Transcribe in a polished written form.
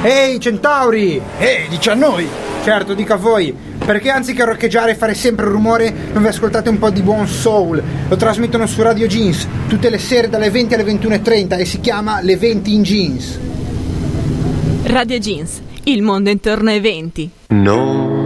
Ehi, centauri! Ehi, dici a noi! Certo, dico a voi, perché anziché roccheggiare e fare sempre rumore, non vi ascoltate un po' di buon soul? Lo trasmettono su Radio Jeans, tutte le sere dalle 20 alle 21:30 e si chiama Le 20 in Jeans. Radio Jeans, il mondo intorno ai 20. No.